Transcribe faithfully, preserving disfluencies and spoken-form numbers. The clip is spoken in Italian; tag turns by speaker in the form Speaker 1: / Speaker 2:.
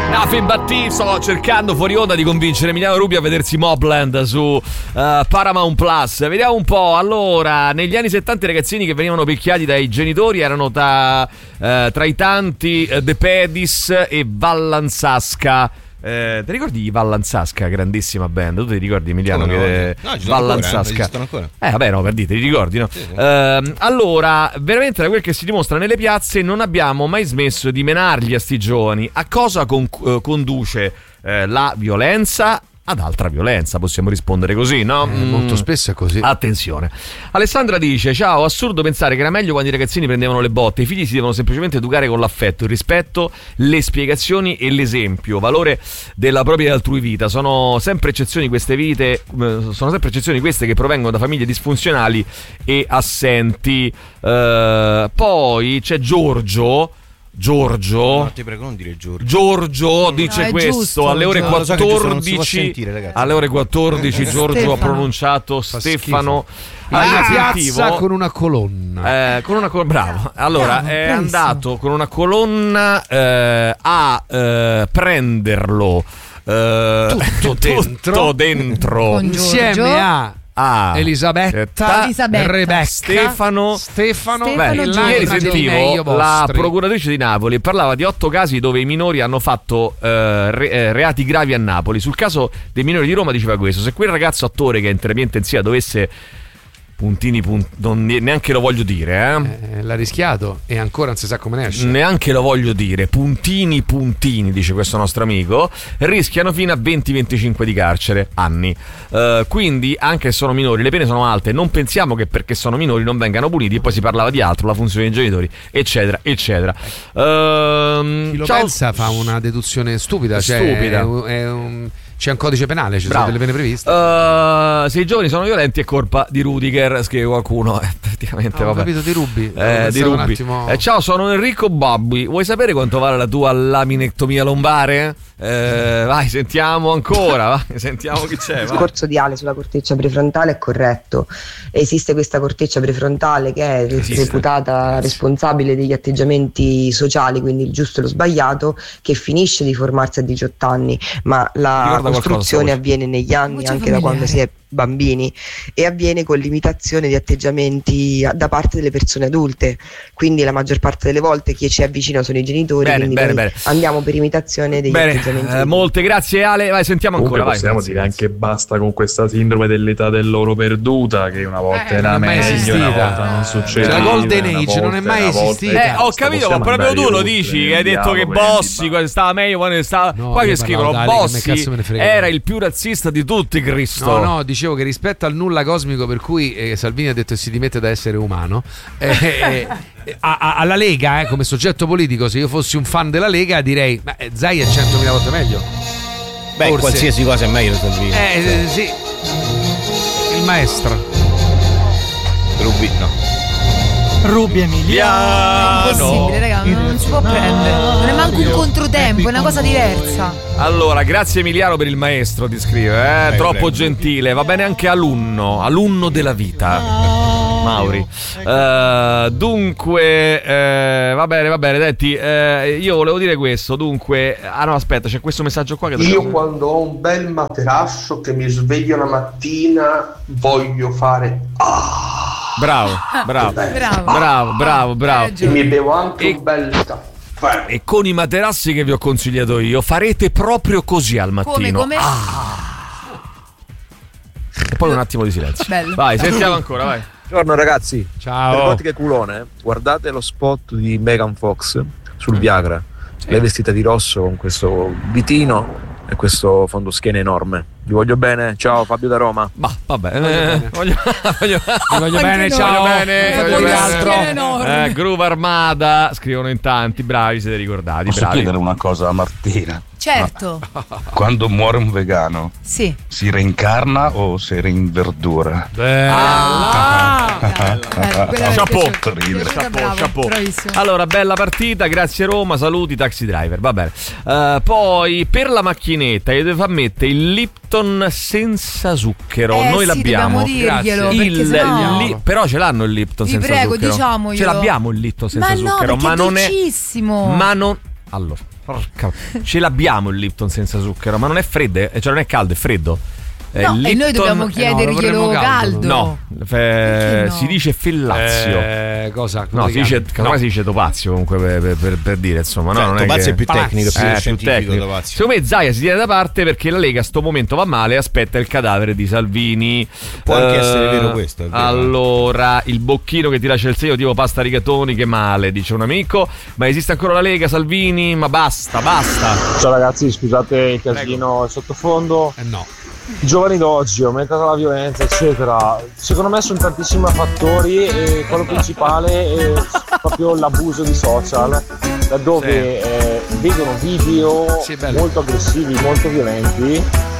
Speaker 1: Nafi Batti, sto cercando fuori onda di convincere Emiliano Rubi a vedersi Mobland su uh, Paramount Plus. Vediamo un po'. Allora, negli anni settanta i ragazzini che venivano picchiati dai genitori erano tra, uh, tra i tanti uh, De Pedis e Vallanzasca. Eh, ti ricordi di Vallanzasca, grandissima band? Tu ti ricordi, Emiliano?
Speaker 2: Oh, no,
Speaker 1: che
Speaker 2: no,
Speaker 1: Vallanzasca
Speaker 2: ancora,
Speaker 1: eh vabbè no per dire, ti ricordi, no? Sì, sì. Eh, allora, veramente da quel che si dimostra nelle piazze non abbiamo mai smesso di menarli a sti giovani. A cosa con, eh, conduce eh, la violenza? Ad altra violenza, possiamo rispondere così, no?
Speaker 3: Eh,
Speaker 1: mm.
Speaker 3: Molto spesso è così.
Speaker 1: Attenzione. Alessandra dice: ciao, assurdo pensare che era meglio quando i ragazzini prendevano le botte. I figli si devono semplicemente educare con l'affetto, il rispetto, le spiegazioni e l'esempio, valore della propria e altrui vita. Sono sempre eccezioni queste vite, sono sempre eccezioni queste che provengono da famiglie disfunzionali e assenti. Uh, poi c'è Giorgio Giorgio
Speaker 2: No, ti prego, non dire Giorgio.
Speaker 1: Giorgio dice
Speaker 4: no,
Speaker 1: questo
Speaker 4: giusto,
Speaker 1: alle ore
Speaker 4: Giorgio.
Speaker 1: quattordici
Speaker 2: sentire,
Speaker 1: alle ore quattordici Giorgio
Speaker 4: Stefano.
Speaker 1: ha pronunciato
Speaker 3: Fa
Speaker 1: Stefano
Speaker 3: in una piazza
Speaker 1: sentivo,
Speaker 3: con una colonna.
Speaker 1: eh, con una colonna, bravo. Allora
Speaker 4: Bravo,
Speaker 1: è
Speaker 4: bravissimo.
Speaker 1: andato con una colonna eh, a eh, prenderlo eh,
Speaker 3: Tutto dentro.
Speaker 1: tutto dentro
Speaker 4: Con
Speaker 3: Insieme
Speaker 4: Giorgio.
Speaker 3: a
Speaker 1: a
Speaker 3: Elisabetta,
Speaker 4: Elisabetta.
Speaker 3: Rebecca,
Speaker 1: Stefano
Speaker 3: Stefano,
Speaker 4: Stefano
Speaker 3: e
Speaker 4: Giorgio.
Speaker 1: Ieri
Speaker 3: l'anima dei
Speaker 1: sentivo
Speaker 3: meglio
Speaker 1: la
Speaker 3: vostri.
Speaker 1: procuratrice di Napoli parlava di otto casi dove i minori hanno fatto eh, re- eh, reati gravi a Napoli. Sul caso dei minori di Roma diceva questo: se quel ragazzo attore che è in terapia intensiva dovesse puntini punt- non, neanche lo voglio dire eh?
Speaker 3: Eh, l'ha rischiato e ancora non si sa come ne esce.
Speaker 1: Neanche lo voglio dire, puntini puntini, dice questo nostro amico, rischiano fino a venti venticinque di carcere, anni. Uh, quindi anche se sono minori le pene sono alte, non pensiamo che perché sono minori non vengano puniti. E poi si parlava di altro, la funzione dei genitori, eccetera eccetera. Uh,
Speaker 3: Chi lo
Speaker 1: ciao.
Speaker 3: pensa fa una deduzione stupida, cioè
Speaker 1: Stupida.
Speaker 3: è un- è un- c'è un codice penale, ci
Speaker 1: Bravo.
Speaker 3: sono delle pene previste.
Speaker 1: Uh, se i giovani sono violenti è colpa di Rudiger, scrive qualcuno. Effettivamente,
Speaker 3: Ah, ho
Speaker 1: vabbè.
Speaker 3: capito, di Rubi.
Speaker 1: Eh,
Speaker 3: Pensavo
Speaker 1: di
Speaker 3: un
Speaker 1: Rubi.
Speaker 3: attimo-
Speaker 1: Eh, ciao, sono Enrico Babbi. Vuoi sapere quanto vale la tua laminectomia lombare? Eh, vai, sentiamo ancora. Vai, sentiamo chi c'è.
Speaker 5: Il
Speaker 1: vai.
Speaker 5: discorso di Ale sulla corteccia prefrontale è corretto. Esiste questa corteccia prefrontale che è
Speaker 1: Esiste.
Speaker 5: reputata responsabile degli atteggiamenti sociali, quindi il giusto e lo sbagliato, che finisce di formarsi a diciotto anni, ma la
Speaker 1: Ricorda
Speaker 5: costruzione
Speaker 1: qualcosa,
Speaker 5: avviene negli anni,
Speaker 4: Voce
Speaker 5: anche da quando
Speaker 4: familiare.
Speaker 5: si è bambini, e avviene con l'imitazione di atteggiamenti a- da parte delle persone adulte. Quindi la maggior parte delle volte chi ci avvicina sono i genitori,
Speaker 1: Bene,
Speaker 5: quindi
Speaker 1: bene,
Speaker 5: noi
Speaker 1: bene.
Speaker 5: andiamo per imitazione degli
Speaker 1: Bene,
Speaker 5: atteggiamenti
Speaker 1: eh,
Speaker 5: degli
Speaker 1: molte grazie Ale. Vai, sentiamo
Speaker 6: Comunque
Speaker 1: ancora. Vai.
Speaker 6: possiamo dire anche basta con questa sindrome dell'età dell'oro perduta, che una volta
Speaker 3: Eh,
Speaker 6: era
Speaker 3: non è mai
Speaker 6: meglio,
Speaker 3: esistita.
Speaker 6: una volta non succede.
Speaker 3: Cioè, la golden
Speaker 6: una
Speaker 3: age non è
Speaker 6: volta,
Speaker 3: mai
Speaker 6: una volta
Speaker 3: esistita.
Speaker 1: Eh, ho
Speaker 6: basta,
Speaker 1: capito, ma
Speaker 6: possiamo
Speaker 1: proprio tu
Speaker 6: andare
Speaker 1: lo
Speaker 6: oltre
Speaker 1: dici,
Speaker 6: nel
Speaker 1: che hai detto che
Speaker 6: dialogo e nel
Speaker 1: Bossi
Speaker 6: dibattito.
Speaker 1: quando stava meglio, quando stava.
Speaker 3: No,
Speaker 1: Qua
Speaker 3: io
Speaker 1: che scrivono
Speaker 3: parlavo d'Ali, che me
Speaker 1: Bossi
Speaker 3: cazzo me ne frega.
Speaker 1: era il più razzista di tutti, Cristo.
Speaker 3: No, no, dicevo che rispetto al nulla cosmico per cui eh, Salvini ha detto che si dimette da essere umano, eh, eh, eh, a- a- alla Lega, eh, come soggetto politico, se io fossi un fan della Lega direi, ma eh, Zai è centomila volte meglio.
Speaker 2: Beh,
Speaker 3: Forse.
Speaker 2: qualsiasi cosa è meglio di Salvini.
Speaker 3: Eh, eh, sì. Il maestro.
Speaker 2: Rubi, no.
Speaker 7: Rubi
Speaker 4: È
Speaker 7: Emiliano.
Speaker 4: impossibile, raga, non, non si può prendere. Non è manco un controtempo, è una cosa diversa.
Speaker 1: Allora, grazie Emiliano per il maestro, ti scrive, eh?
Speaker 2: Prego,
Speaker 1: Troppo
Speaker 2: prego.
Speaker 1: gentile. Va bene anche alunno, alunno della vita. Mauri. Eh, dunque, eh, va bene, va bene. Senti, eh, io volevo dire questo. Dunque, ah no, aspetta, c'è questo messaggio qua che
Speaker 8: Io
Speaker 1: dobbiamo-
Speaker 8: quando ho un bel materasso che mi sveglio la mattina voglio fare
Speaker 1: Bravo, bravo,
Speaker 4: Bravo.
Speaker 1: bravo, bravo, bravo.
Speaker 4: Hai
Speaker 8: e
Speaker 4: ragione.
Speaker 8: mi bevo anche
Speaker 1: E-
Speaker 8: un bel caffè.
Speaker 1: E con i materassi che vi ho consigliato io, farete proprio così al
Speaker 4: Come,
Speaker 1: mattino.
Speaker 4: come?
Speaker 1: E poi un attimo di silenzio.
Speaker 4: Bello.
Speaker 1: Vai, sentiamo ancora, vai.
Speaker 9: Buongiorno ragazzi,
Speaker 3: Ciao.
Speaker 9: per che culone, guardate lo spot di Megan Fox sul Viagra. Lei è vestita di rosso con questo vitino e questo fondoschiena enorme. Vi voglio bene, ciao Fabio da Roma.
Speaker 1: Ma vabbè, eh,
Speaker 3: bene.
Speaker 1: voglio, voglio,
Speaker 3: Ti voglio
Speaker 4: Anche
Speaker 3: bene,
Speaker 4: noi.
Speaker 3: ciao.
Speaker 1: voglio bene,
Speaker 3: Non fate
Speaker 1: voglio
Speaker 3: di
Speaker 1: bene.
Speaker 3: altro.
Speaker 4: Schiena enorme.
Speaker 1: Eh, Groove Armada, scrivono in tanti, bravi, siete ricordati,
Speaker 10: Posso
Speaker 1: bravi.
Speaker 10: chiedere una cosa a Martina?
Speaker 4: Certo,
Speaker 10: Quando muore un vegano,
Speaker 4: sì.
Speaker 10: si reincarna o si reinverdura?
Speaker 1: Ah,
Speaker 4: Bello, quella mi è
Speaker 1: Chapeau.
Speaker 4: piaciuta.
Speaker 10: Ridere.
Speaker 4: Piaciuta,
Speaker 1: Chapeau,
Speaker 4: bravo,
Speaker 1: chapeau.
Speaker 4: bravissimo.
Speaker 1: Allora, bella partita, grazie Roma, saluti taxi driver, va bene. Eh, poi per la macchinetta gli deve far mettere il Lipton senza zucchero.
Speaker 4: Eh,
Speaker 1: Noi
Speaker 4: sì,
Speaker 1: l'abbiamo.
Speaker 4: dobbiamo dirglielo,
Speaker 1: Il-
Speaker 4: perché sennò-
Speaker 1: li- però ce l'hanno il Lipton
Speaker 4: Vi
Speaker 1: senza
Speaker 4: prego,
Speaker 1: zucchero.
Speaker 4: diciamoglielo.
Speaker 1: Ce l'abbiamo il Lipton senza
Speaker 4: Ma no,
Speaker 1: zucchero,
Speaker 4: perché
Speaker 1: ma
Speaker 4: è
Speaker 1: non è
Speaker 4: dolcissimo.
Speaker 1: ma non allora Porca. Ce l'abbiamo il Lipton senza zucchero, ma non è freddo, eh, cioè non è caldo, è freddo. Eh,
Speaker 4: No, e
Speaker 1: Lipton-
Speaker 4: noi dobbiamo chiederglielo
Speaker 3: vorremmo caldo.
Speaker 4: caldo.
Speaker 1: No, fe-
Speaker 4: Perché no?
Speaker 1: si dice fellazio.
Speaker 3: Eh, cosa?
Speaker 1: No,
Speaker 3: Come
Speaker 1: si dice,
Speaker 3: chiama?
Speaker 1: casomai si dice topazio comunque per, per- per- per dire, insomma, no,
Speaker 2: Cioè,
Speaker 1: non
Speaker 2: Topazio
Speaker 1: è, che...
Speaker 2: è più tecnico, più
Speaker 1: Eh, più
Speaker 2: scientifico,
Speaker 1: tecnico.
Speaker 2: Topazio.
Speaker 1: Secondo me Zaia si tiene da parte perché la Lega a sto momento va male e aspetta il cadavere di Salvini.
Speaker 2: Può anche
Speaker 1: Eh,
Speaker 2: essere vero questo, è vero.
Speaker 1: Allora, il bocchino che ti lascia il segno tipo pasta rigatoni, che male, dice un amico. Ma esiste ancora la Lega, Salvini? Ma basta, basta.
Speaker 11: Ciao ragazzi, scusate il casino al sottofondo.
Speaker 3: Eh no.
Speaker 11: I giovani d'oggi, aumentata la violenza, eccetera. Secondo me sono tantissimi fattori e quello principale è proprio l'abuso di social, laddove
Speaker 1: Sì.
Speaker 11: eh, vedono video
Speaker 3: Sì, bello.
Speaker 11: molto aggressivi, molto violenti